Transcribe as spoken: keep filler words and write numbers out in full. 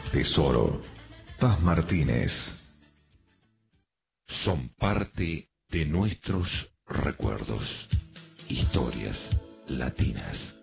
Tesoro. Paz Martínez. Son parte de nuestros recuerdos. Historias latinas.